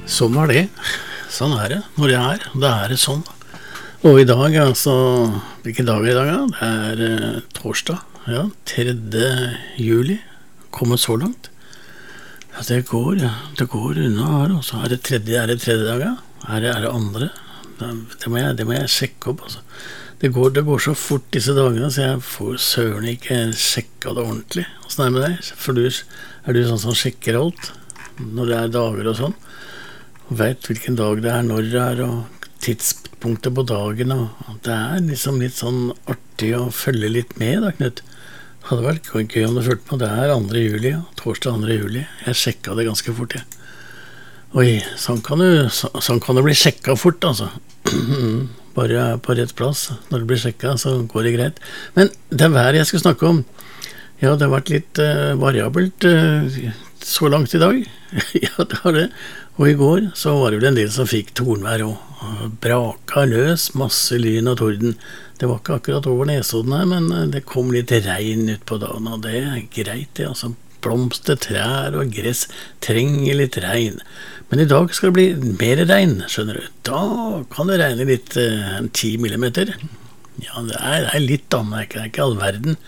Sånn var det. Sånn er det. Når det er, da er det sånn. Og i dag, altså, hvilken dag er det i dag? Da? Det er torsdag, ja, 3. juli. Kommet så langt. Ja, det går unna her, og så er det tredje dag, ja. Er det andre? Det må jeg sjekke opp, altså. Det går så fort disse dagene, så jeg får søren ikke sjekka det ordentlig. Hvordan er det med deg? For er du sånn som sjekker alt? Når det er dager og sånn? Og vet hvilken dag det er, når det er, og tidspunktet på dagen. Og det er liksom litt sånn artig å følge litt med, da, Knut. Det hadde vært gøy om du fulgte med. Det er 2. juli, ja. Torsdag 2. juli. Jeg sjekka det ganske fort, jeg. Oi, sånn kan det bli sjekka fort, altså. Bare på rett plass. Når det blir sjekka, så går det greit. Men det været jeg skulle snakke om, ja, det har vært litt variabelt så langt i dag. Ja, det har det. Og i går så var det vel en del som fikk tornvær og braka løs, masse lyn og torden. Det var ikke akkurat over Nesodden her, men det kom litt regn ut på dagen, og det er greit det, altså. Blomster, trær og gress trenger litt regn. Men i dag skal det bli mer regn, skjønner du. Da kan det regne litt 10 millimeter. Ja, det er litt da, men det er ikke all verden.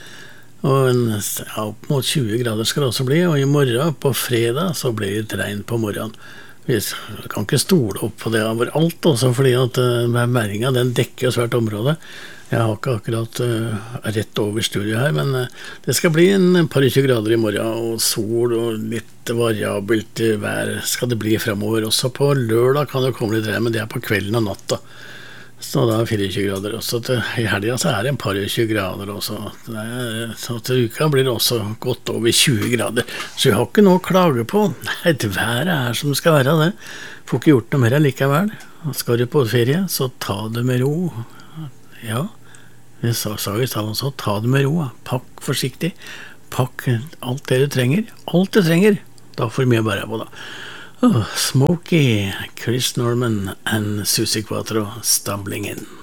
Og opp mot 20 grader skal det også bli, og i morgen på fredag så blir det litt regn på morgenen. Vi kan ikke stole opp på det overalt også, fordi at væringen den dekker svært område. Jeg har ikke akkurat rett over studiet her, men det skal bli en par 20 grader i morgen, og sol og litt variabelt vær skal det bli fremover. Også på lørdag kan det komme litt regn, men det er på kvelden og natta. Så da er 24 grader også. I helgen så er det en par 20 grader også. Så til uka blir det også godt over 20 grader. Så jeg har ikke noe å klage på. Nei, det været er som det skal være det. Får ikke gjort noe mer likevel. Skal du på ferie, så ta det med ro. Ja, vi sa i stedet så ta det med ro. Pakk forsiktig. Pakk alt det du trenger. Alt du trenger. Da får du mye å bære på da. Smokey, Chris Norman and Susie Quattro stumbling in.